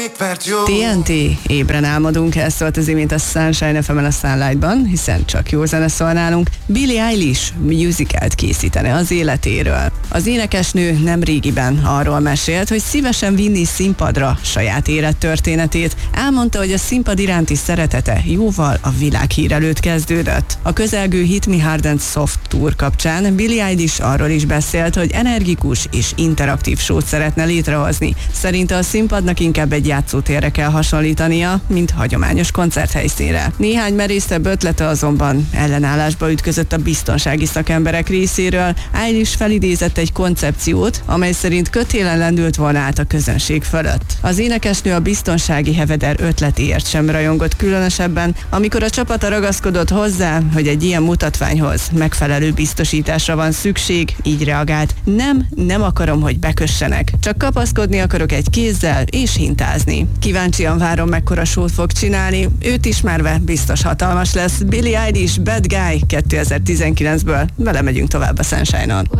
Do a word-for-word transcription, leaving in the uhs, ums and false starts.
perc jó. té en té, ébren álmodunk, ez szólt az imént a Sunshine ef emen a Sunlightban, hiszen csak jó zene szól nálunk. Billie Eilish musicalt készítene az életéről. Az énekesnő nem régiben arról mesélt, hogy szívesen vinni színpadra saját élettörténetét. Elmondta, hogy a színpad iránti szeretete jóval a világhír előtt kezdődött. A közelgő Hit Me Hard and Soft Tour kapcsán Billie Eilish arról is beszélt, hogy energikus és interaktív show-t szeretne létrehozni. Szerinte a színpadnak inkább egy játszótérre kell hasonlítania, mint hagyományos koncerthelyszínre. Néhány merészebb ötlete azonban ellenállásba ütközött a biztonsági szakemberek részéről. Eilish felidézett egy koncepciót, amely szerint kötélen lendült volna át a közönség fölött. Az énekesnő a biztonsági heveder ötletéért sem rajongott különösebben, amikor a csapata ragaszkodott hozzá, hogy egy ilyen mutatványhoz megfelelő biztosításra van szükség, így reagált: nem, nem akarom, hogy bekössenek, csak kapaszkodni akarok egy kézzel és hintázni. Kíváncsian várom, mekkora show-t fog csinálni, őt ismerve biztos hatalmas lesz. Billie Eilish, Bad Guy kétezer-tizenkilencből, vele megyünk tovább a Sunshine-on.